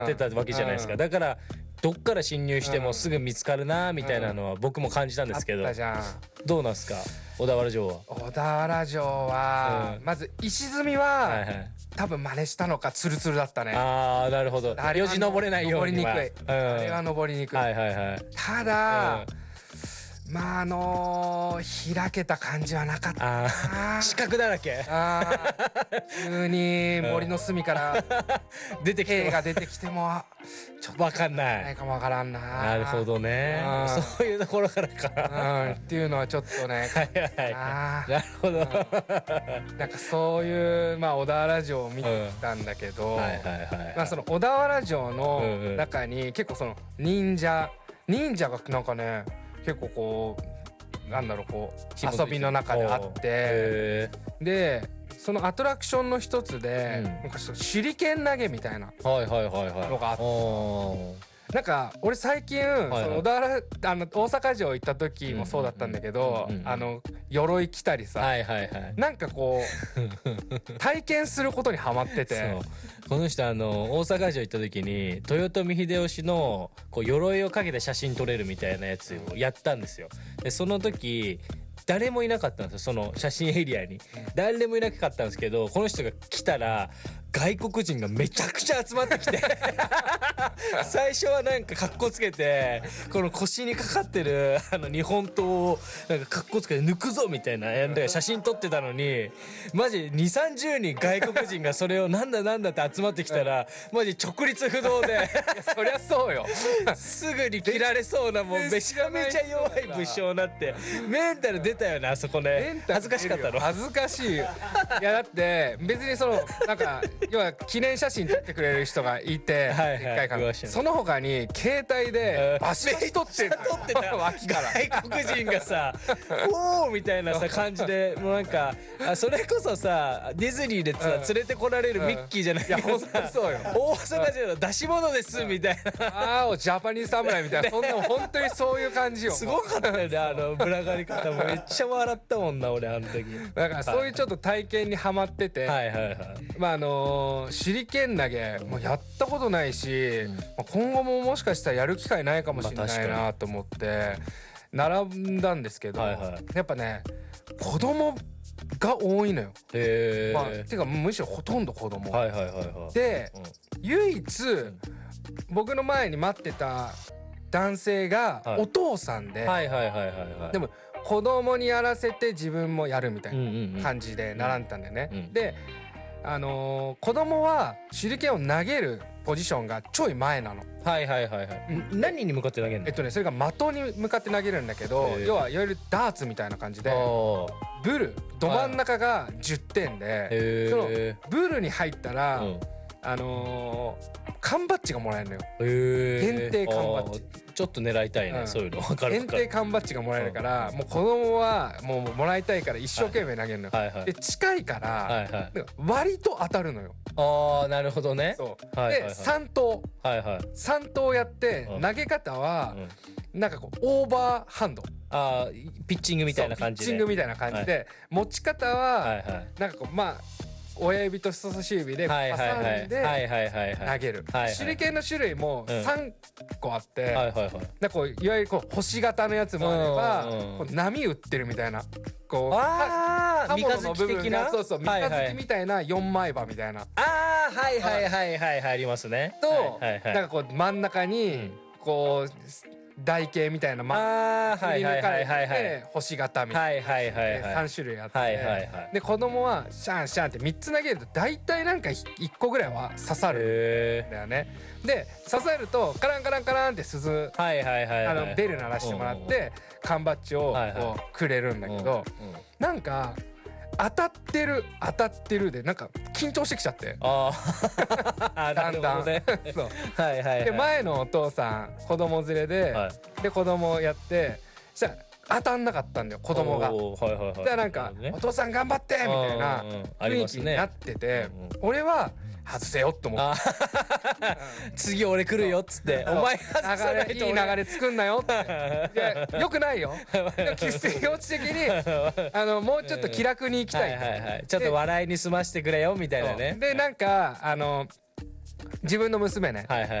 ってたわけじゃないですか。だからどっから侵入してもすぐ見つかるなみたいなのは僕も感じたんですけど、どうなんすか小田原城は。 小田原城は、まず石積みは、多分真似したのかツルツルだったね。 ああなるほど。よじ登れないようには。 登りにくい。あれは登りにくい。ただ、まあ開けた感じはなかったな。 四角だらけ。 急に森の隅から出てきてが出てきてもちょっと分かんないかも分からんな。 なるほどね。そういうところからか。 っていうのはちょっとね。 なるほど。 なんかそういう小田原城を見てきたんだけど、その小田原城の中に結構その忍者がなんかね結構こうなんだろうこう遊びの中であって、でそのアトラクションの一つでなんか手裏剣投げみたいなのがあって、なんか俺最近その小田原大阪城行った時もそうだったんだけど、鎧着たりさ、なんかこう体験することにハマってて。 この人大阪城行った時に豊臣秀吉のこう鎧をかけて写真撮れるみたいなやつをやったんですよ。でその時誰もいなかったんですよ、その写真エリアに。誰もいなかったんですけど、この人が来たら外国人がめちゃくちゃ集まってきて最初はなんか格好つけてこの腰にかかってる日本刀をなんか格好つけて抜くぞみたいな写真撮ってたのに、マジ 2,30 人外国人がそれをなんだって集まってきたらマジ直立不動でそりゃそうよすぐに切られそうなもうめちゃめちゃ弱い武将になってメンタル出たよねあそこね。恥ずかしかったの。 恥ずかしい。いやだって別にそのなんか要は記念写真撮ってくれる人がいて、その他に携帯でバシバシ撮ってた脇から外国人がさおーみたいなさ感じで、もうなんかそれこそさディズニーでさ連れてこられるミッキーじゃないけどさ、 そうよ大阪城の出し物ですみたいな、 ジャパニーズ侍みたいな、そんな本当にそういう感じよ。 すごかったよねぶら下がり方もめっちゃ笑ったもんな俺あの時。 だからそういうちょっと体験にハマってて、手裏剣投げもうやったことないし、今後ももしかしたらやる機会ないかもしれないなと思って並んだんですけど、やっぱね子供が多いのよ。てかむしろほとんど子供で、唯一僕の前に待ってた男性がお父さんで、でも子供にやらせて自分もやるみたいな感じで並んだんだよね。で子供は手裏剣を投げるポジションがちょい前なの。 何に向かって投げるの？ それが的に向かって投げるんだけど、要はいわゆるダーツみたいな感じでブルど真ん中が10点で、そのブルに入ったら缶バッジがもらえるのよ。限定缶バッジ。 ちょっと狙いたいね、そういうの分かる。 限定缶バッジがもらえるから、もう子供はもらいたいから一生懸命投げるのよ。で近いから割と当たるのよ。 ああなるほどね。 で3投やって、投げ方はなんかこうオーバーハンド、 ピッチングみたいな感じで、持ち方はなんかこう親指と人差し指で挟んで投げる。手裏剣の種類も3個あって、なんかこういわゆるこう星型のやつもあれば、波打ってるみたいな、こう刃物の部分が三日月みたいな4枚刃みたいな、 ありますね。 となんかこう真ん中にこう台形みたいな振り抜かれて星型みたいな3種類あって、で子供はシャンシャンって3つ投げると大体なんか1個ぐらいは刺さるんだよね。で刺さるとカランカランカランって鈴ベル鳴らしてもらって缶バッジをこうくれるんだけど、なんか当たってるでなんか緊張してきちゃって、だんだんで前のお父さん子供連れで、で子供やってしたら当たんなかったんだよ子供が。でなんかお父さん頑張ってみたいな雰囲気になってて、俺は外せよって思って次俺来るよっつってお前外さないといい流れ作んなよって。よくないよ。喫水落ち的にもうちょっと気楽に行きたい。 ちょっと笑いに済ましてくれよみたいなね。 でなんか自分の娘ね、